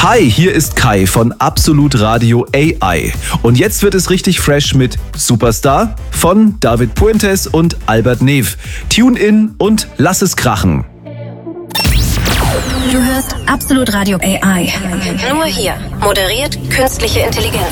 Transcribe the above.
Hi, hier ist Kai von Absolut Radio AI. Und jetzt wird es richtig fresh mit Superstar von David Puentes und Albert Nev. Tune in und lass es krachen. Du hörst Absolut Radio AI. Nur hier. Moderiert künstliche Intelligenz.